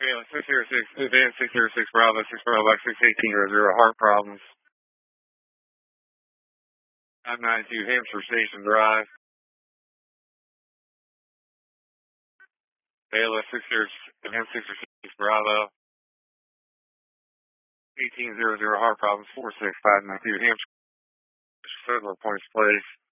Bailey 606, Advance 606 Bravo, 6 Bravo, 61800, heart problems. 592 Hampshire Station Drive. Bailiff 606, Advance 606 Bravo. 1800 heart problems, 46592 Hampshire. Federal Points Place.